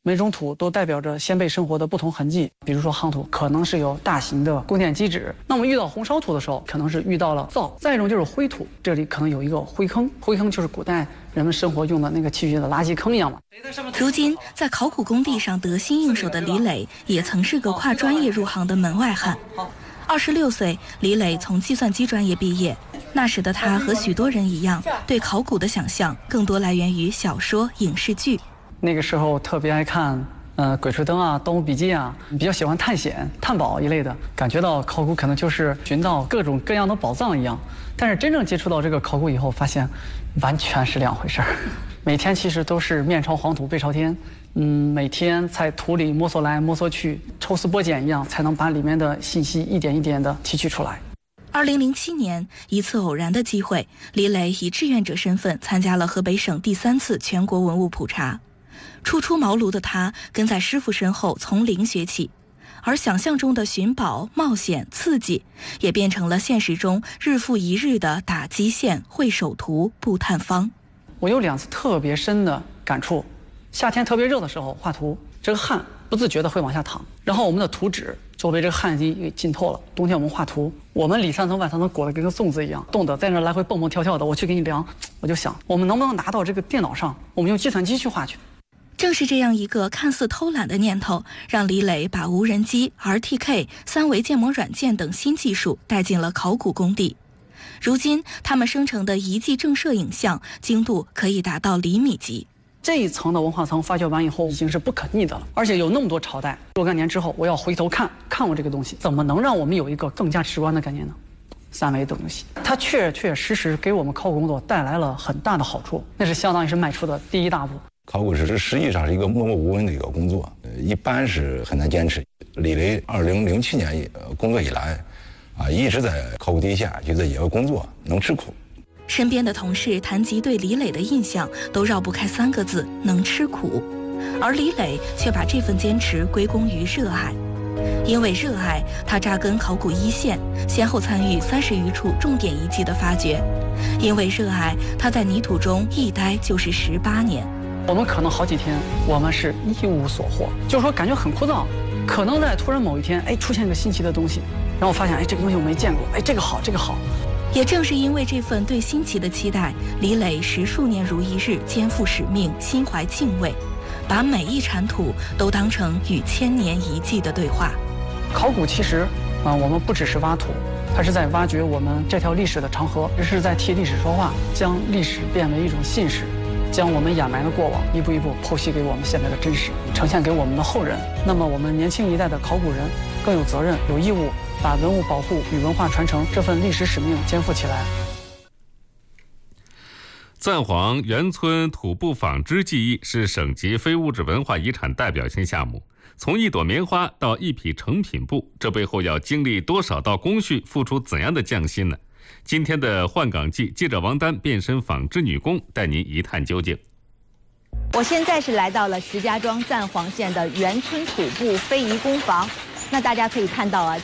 每种土都代表着先辈生活的不同痕迹。比如说夯土可能是有大型的宫殿基址，那我们遇到红烧土的时候，可能是遇到了灶。再一种就是灰土，这里可能有一个灰坑，灰坑就是古代人们生活用的那个器具的垃圾坑一样嘛。 如今在考古工地上得心应手的李磊，也曾是个跨专业入行的门外汉。26岁，李磊从计算机专业毕业。那时的他和许多人一样，对考古的想象更多来源于小说、影视剧。 那个时候特别爱看鬼吹灯啊、盗墓笔记啊，比较喜欢探险、探宝一类的，感觉到考古可能就是寻到各种各样的宝藏一样。但是真正接触到这个考古以后，发现完全是两回事儿。每天其实都是面朝黄土背朝天，每天在土里摸索来摸索去，抽丝剥茧一样，才能把里面的信息一点一点的提取出来。 2007年，一次偶然的机会，李磊以志愿者身份参加了河北省第3次全国文物普查。初出茅庐的他跟在师傅身后从零学起，而想象中的寻宝、冒险、刺激，也变成了现实中日复一日的打基线、绘手图、布探方。 我有2次特别深的感触。夏天特别热的时候画图，这个汗不自觉的会往下淌，然后我们的图纸就被这个汗滴给浸透了。冬天我们画图，我们里3层外3层裹得跟个粽子一样，冻得在那来回蹦蹦跳跳的。我去给你量，我就想，我们能不能拿到这个电脑上，我们用计算机去画去。 正是这样一个看似偷懒的念头，让李磊把无人机、RTK、3维建模软件等新技术带进了考古工地。如今，他们生成的一季正摄影像精度可以达到厘米级。 这一层的文化层发掘完以后，已经是不可逆的了。而且有那么多朝代，若干年之后，我要回头看我这个东西，怎么能让我们有一个更加直观的概念呢？3维的东西，它确实给我们考古工作带来了很大的好处，那是相当于是迈出的第一大步。 考古实际上是一个默默无闻的一个工作，一般是很难坚持。李磊2007年工作以来，一直在考古地下，就在野外工作，能吃苦。 身边的同事谈及对李磊的印象，都绕不开3个字：能吃苦。而李磊却把这份坚持归功于热爱。因为热爱，他扎根考古一线，先后参与30余处重点遗迹的发掘。因为热爱，他在泥土中一待就是18年。 我们可能好几天，我们是一无所获，就是说感觉很枯燥。可能在突然某一天，出现一个新奇的东西，然后发现，这个东西我没见过，这个好，这个好。 也正是因为这份对新奇的期待，李磊10数年如一日，肩负使命，心怀敬畏，把每一铲土都当成与千年遗迹的对话。 考古其实，我们不只是挖土，它是在挖掘我们这条历史的长河，这是在替历史说话，将历史变为一种信史，将我们掩埋的过往一步一步剖析给我们现在的真实，呈现给我们的后人。那么我们年轻一代的考古人更有责任、有义务把文物保护与文化传承这份历史使命肩负起来。 赞皇原村土布纺织技艺是省级非物质文化遗产代表性项目。从一朵棉花到一匹成品布，这背后要经历多少道工序，付出怎样的匠心呢？今天的换岗记记者王丹变身纺织女工，带您一探究竟。 我现在是来到了石家庄赞皇县的原村土布非遗工坊。那大家可以看到啊，